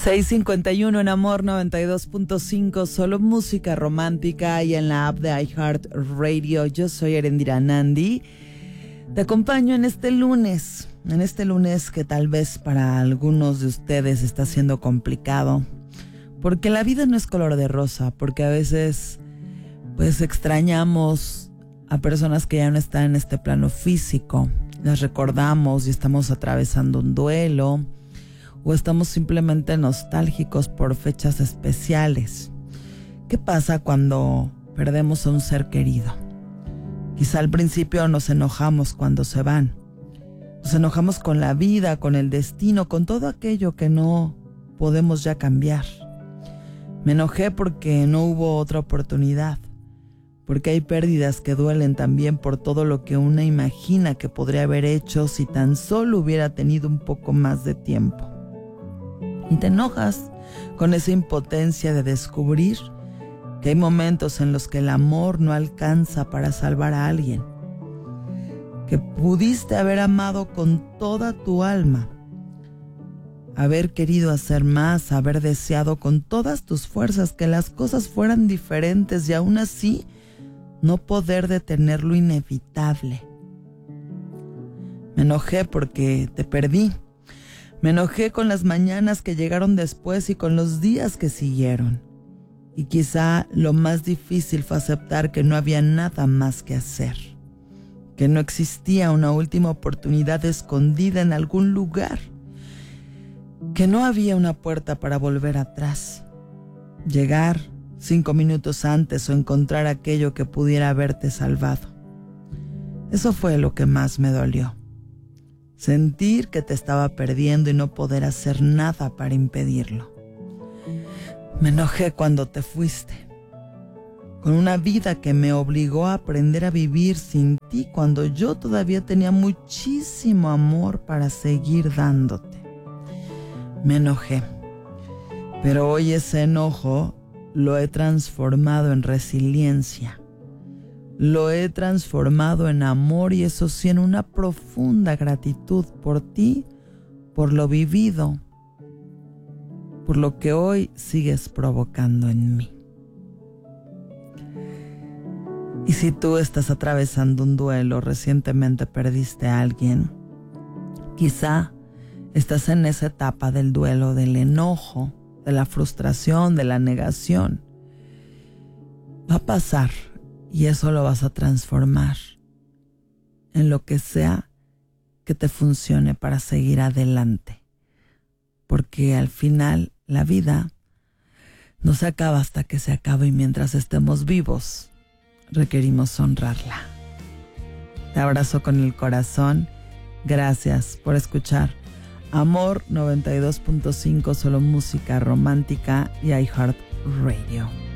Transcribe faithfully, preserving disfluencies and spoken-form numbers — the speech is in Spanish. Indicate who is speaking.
Speaker 1: seis cincuenta y uno en Amor noventa y dos punto cinco, solo música romántica y en la app de iHeartRadio. Yo soy Erendira Nandi. Te acompaño en este lunes, en este lunes que tal vez para algunos de ustedes está siendo complicado, porque la vida no es color de rosa, porque a veces pues extrañamos a personas que ya no están en este plano físico, las recordamos y estamos atravesando un duelo, o estamos simplemente nostálgicos por fechas especiales. ¿Qué pasa cuando perdemos a un ser querido? Quizá al principio nos enojamos cuando se van. Nos enojamos con la vida, con el destino, con todo aquello que no podemos ya cambiar. Me enojé porque no hubo otra oportunidad, porque hay pérdidas que duelen también por todo lo que uno imagina que podría haber hecho si tan solo hubiera tenido un poco más de tiempo. Y te enojas con esa impotencia de descubrir que hay momentos en los que el amor no alcanza para salvar a alguien, que pudiste haber amado con toda tu alma, haber querido hacer más, haber deseado con todas tus fuerzas que las cosas fueran diferentes y aún así no poder detener lo inevitable. Me enojé porque te perdí. Me enojé con las mañanas que llegaron después y con los días que siguieron. Y quizá lo más difícil fue aceptar que no había nada más que hacer, que no existía una última oportunidad escondida en algún lugar, que no había una puerta para volver atrás, llegar cinco minutos antes o encontrar aquello que pudiera haberte salvado. Eso fue lo que más me dolió. Sentir que te estaba perdiendo y no poder hacer nada para impedirlo. Me enojé cuando te fuiste, con una vida que me obligó a aprender a vivir sin ti cuando yo todavía tenía muchísimo amor para seguir dándote. Me enojé, pero hoy ese enojo lo he transformado en resiliencia. Lo he transformado en amor y eso sí, en una profunda gratitud por ti, por lo vivido, por lo que hoy sigues provocando en mí. Y si tú estás atravesando un duelo, recientemente perdiste a alguien, quizá estás en esa etapa del duelo, del enojo, de la frustración, de la negación. Va a pasar. Y eso lo vas a transformar en lo que sea que te funcione para seguir adelante. Porque al final la vida no se acaba hasta que se acaba y mientras estemos vivos requerimos honrarla. Te abrazo con el corazón. Gracias por escuchar Amor noventa y dos punto cinco, solo música romántica y iHeartRadio.